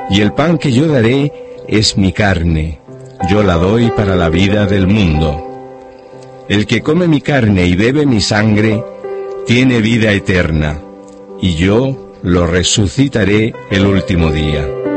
y el pan que yo daré es mi carne, yo la doy para la vida del mundo. El que come mi carne y bebe mi sangre, tiene vida eterna, y yo lo resucitaré el último día.